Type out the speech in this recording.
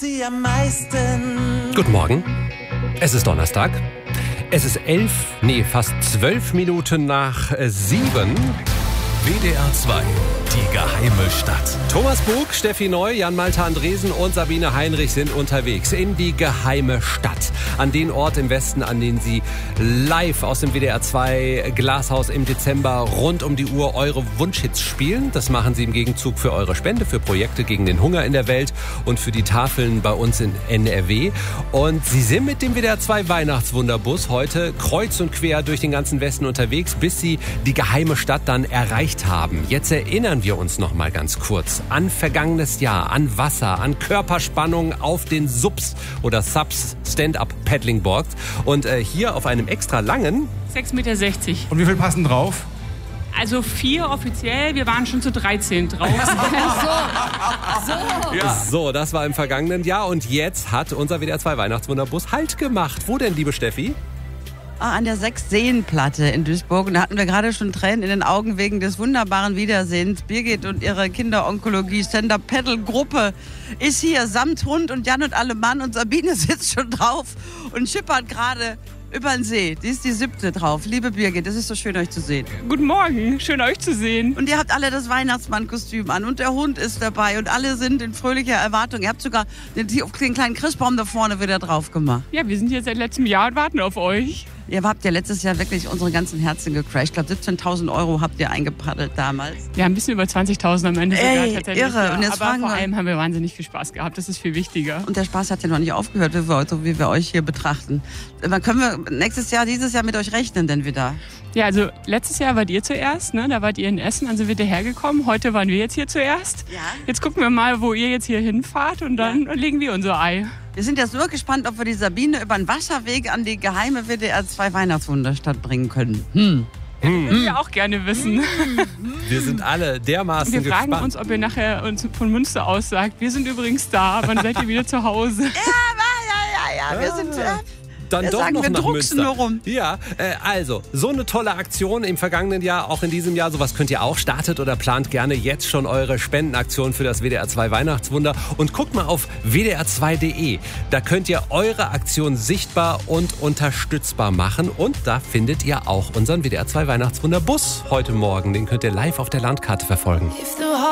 sie am meisten? Guten Morgen. Es ist Donnerstag. Es ist fast 12 Minuten nach 7. WDR 2, die geheime Stadt. Thomas Bug, Steffi Neu, Jan-Malte Andresen und Sabine Heinrich sind unterwegs in die geheime Stadt. An den Ort im Westen, an den sie live aus dem WDR 2 Glashaus im Dezember rund um die Uhr eure Wunschhits spielen. Das machen sie im Gegenzug für eure Spende, für Projekte gegen den Hunger in der Welt und für die Tafeln bei uns in NRW. Und sie sind mit dem WDR 2 Weihnachtswunderbus heute kreuz und quer durch den ganzen Westen unterwegs, bis sie die geheime Stadt dann erreicht haben. Jetzt erinnern wir uns noch mal ganz kurz an vergangenes Jahr, an Wasser, an Körperspannung auf den Subs oder Subs Stand-Up-Paddling-Boards und hier auf einem extra langen 6,60 Meter. Und wie viel passen drauf? Also 4 offiziell, wir waren schon zu 13 drauf. So, das war im vergangenen Jahr und jetzt hat unser WDR 2 Weihnachtswunderbus Halt gemacht. Wo denn, liebe Steffi? An der Sechs-Seen-Platte in Duisburg. Und da hatten wir gerade schon Tränen in den Augen wegen des wunderbaren Wiedersehens. Birgit und ihre Kinderonkologie Stand-Up-Paddle-Gruppe ist hier samt Hund und Jan und alle Mann. Und Sabine sitzt schon drauf und schippert gerade über den See. Die ist die 7. drauf. Liebe Birgit, es ist so schön, euch zu sehen. Guten Morgen, schön euch zu sehen. Und ihr habt alle das Weihnachtsmannkostüm an und der Hund ist dabei und alle sind in fröhlicher Erwartung. Ihr habt sogar den kleinen Christbaum da vorne wieder drauf gemacht. Ja, wir sind hier seit letztem Jahr und warten auf euch. Ihr habt ja letztes Jahr wirklich unsere ganzen Herzen gecrashed. Ich glaube, 17.000 € habt ihr eingepaddelt damals. Ja, ein bisschen über 20.000 am Ende sogar tatsächlich. Irre. Ja. Und jetzt aber vor allem haben wir wahnsinnig viel Spaß gehabt. Das ist viel wichtiger. Und der Spaß hat ja noch nicht aufgehört, wie wir euch hier betrachten. Können wir dieses Jahr mit euch rechnen denn wieder? Ja, also letztes Jahr wart ihr zuerst, ne? Da wart ihr in Essen, dann sind wir hergekommen. Heute waren wir jetzt hier zuerst. Ja. Jetzt gucken wir mal, wo ihr jetzt hier hinfahrt und dann legen wir unser Ei. Wir sind jetzt nur gespannt, ob wir die Sabine über den Wasserweg an die geheime WDR 2 Weihnachtswunderstadt bringen können. Würden wir auch gerne wissen. Wir sind alle dermaßen Wir fragen gespannt. uns, ob ihr nachher uns von Münster aus sagt, wir sind übrigens da, wann seid ihr wieder zu Hause? Ja, wir sind... Dann wir doch sagen, noch wir nach drucksen Münster. nur rum. Ja, also, so eine tolle Aktion im vergangenen Jahr, auch in diesem Jahr. Sowas könnt ihr auch. Startet oder plant gerne jetzt schon eure Spendenaktion für das WDR 2 Weihnachtswunder. Und guckt mal auf wdr2.de. Da könnt ihr eure Aktion sichtbar und unterstützbar machen. Und da findet ihr auch unseren WDR 2 Weihnachtswunderbus heute Morgen. Den könnt ihr live auf der Landkarte verfolgen.